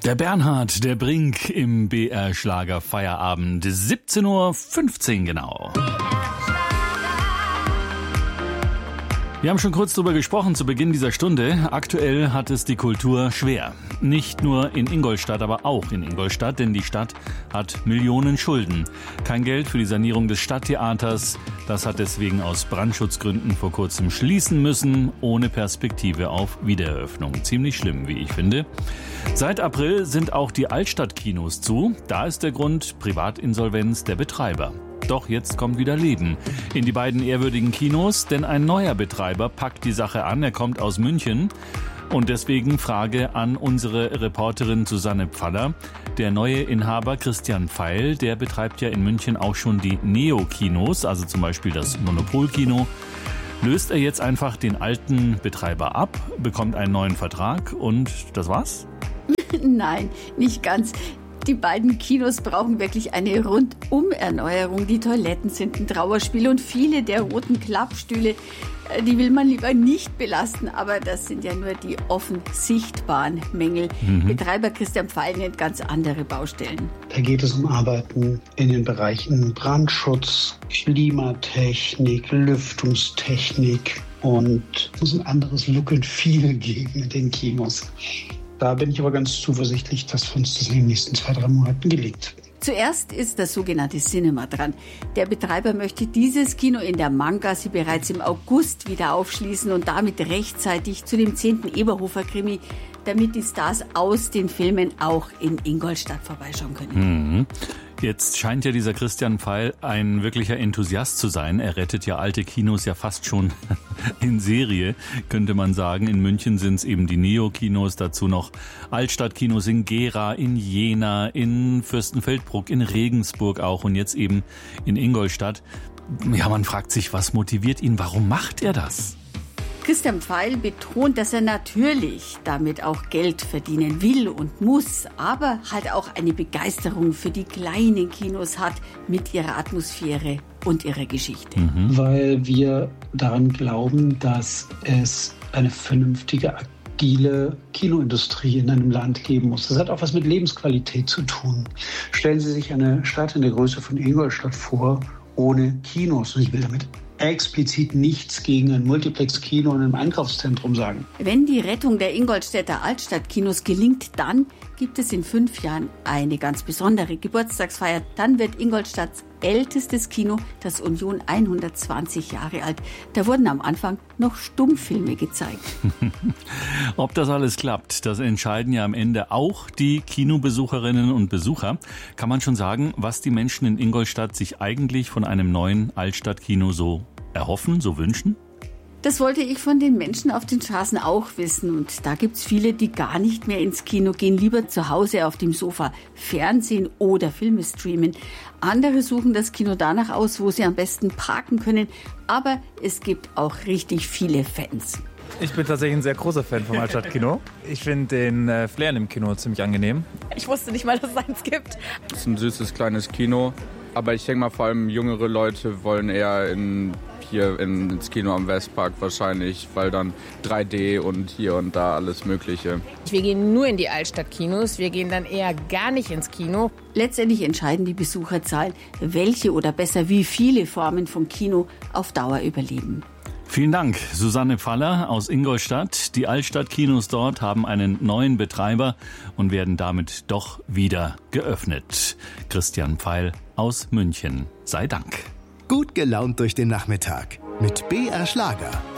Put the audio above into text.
Der Bernhard, der Brink im BR Schlager Feierabend. 17:15 Uhr genau. Wir haben schon kurz darüber gesprochen zu Beginn dieser Stunde. Aktuell hat es die Kultur schwer. Nicht nur in Ingolstadt, aber auch in Ingolstadt, denn die Stadt hat Millionen Schulden. Kein Geld für die Sanierung des Stadttheaters. Das hat deswegen aus Brandschutzgründen vor kurzem schließen müssen, ohne Perspektive auf Wiedereröffnung. Ziemlich schlimm, wie ich finde. Seit April sind auch die Altstadtkinos zu. Da ist der Grund Privatinsolvenz der Betreiber. Doch jetzt kommt wieder Leben in die beiden ehrwürdigen Kinos, denn ein neuer Betreiber packt die Sache an. Er kommt aus München. Und deswegen Frage an unsere Reporterin Susanne Pfaller. Der neue Inhaber Christian Pfeil, der betreibt ja in München auch schon die Neo-Kinos, also zum Beispiel das Monopol-Kino. Löst er jetzt einfach den alten Betreiber ab, bekommt einen neuen Vertrag und das war's? Nein, nicht ganz. Die beiden Kinos brauchen wirklich eine Rundum-Erneuerung. Die Toiletten sind ein Trauerspiel und viele der roten Klappstühle, die will man lieber nicht belasten. Aber das sind ja nur die offen sichtbaren Mängel. Betreiber Christian Pfeil nennt ganz andere Baustellen. Da geht es um Arbeiten in den Bereichen Brandschutz, Klimatechnik, Lüftungstechnik und es muss ein anderes Look and Feel geben in den Kinos. Da bin ich aber ganz zuversichtlich, dass uns das in den nächsten 2-3 Monaten gelingt. Zuerst ist das sogenannte Cinema dran. Der Betreiber möchte dieses Kino in der Manggasse bereits im August wieder aufschließen und damit rechtzeitig zu dem 10. Eberhofer-Krimi, damit die Stars aus den Filmen auch in Ingolstadt vorbeischauen können. Jetzt scheint ja dieser Christian Pfeil ein wirklicher Enthusiast zu sein. Er rettet ja alte Kinos ja fast schon in Serie, könnte man sagen. In München sind es eben die Neo-Kinos, dazu noch Altstadtkinos in Gera, in Jena, in Fürstenfeldbruck, in Regensburg auch und jetzt eben in Ingolstadt. Ja, man fragt sich, was motiviert ihn? Warum macht er das? Christian Pfeil betont, dass er natürlich damit auch Geld verdienen will und muss, aber halt auch eine Begeisterung für die kleinen Kinos hat mit ihrer Atmosphäre und ihrer Geschichte. Weil wir daran glauben, dass es eine vernünftige, agile Kinoindustrie in einem Land geben muss. Das hat auch was mit Lebensqualität zu tun. Stellen Sie sich eine Stadt in der Größe von Ingolstadt vor, ohne Kinos. Und ich will damit explizit nichts gegen ein Multiplex-Kino in einem Einkaufszentrum sagen. Wenn die Rettung der Ingolstädter Altstadtkinos gelingt, dann gibt es in 5 Jahren eine ganz besondere Geburtstagsfeier. Dann wird Ingolstadts ältestes Kino, das Union, 120 Jahre alt. Da wurden am Anfang noch Stummfilme gezeigt. Ob das alles klappt, das entscheiden ja am Ende auch die Kinobesucherinnen und Besucher. Kann man schon sagen, was die Menschen in Ingolstadt sich eigentlich von einem neuen Altstadtkino so erhoffen, so wünschen? Das wollte ich von den Menschen auf den Straßen auch wissen. Und da gibt's viele, die gar nicht mehr ins Kino gehen, lieber zu Hause auf dem Sofa Fernsehen oder Filme streamen. Andere suchen das Kino danach aus, wo sie am besten parken können. Aber es gibt auch richtig viele Fans. Ich bin tatsächlich ein sehr großer Fan vom Altstadtkino. Ich finde den Flair im Kino ziemlich angenehm. Ich wusste nicht mal, dass es eins gibt. Es ist ein süßes, kleines Kino. Aber ich denke mal, vor allem jüngere Leute wollen eher ins Kino am Westpark wahrscheinlich, weil dann 3D und hier und da alles Mögliche. Wir gehen nur in die Altstadtkinos, wir gehen dann eher gar nicht ins Kino. Letztendlich entscheiden die Besucherzahlen, welche oder besser wie viele Formen vom Kino auf Dauer überleben. Vielen Dank, Susanne Pfaller aus Ingolstadt. Die Altstadtkinos dort haben einen neuen Betreiber und werden damit doch wieder geöffnet. Christian Pfeil aus München. Sei Dank. Gut gelaunt durch den Nachmittag mit BR Schlager.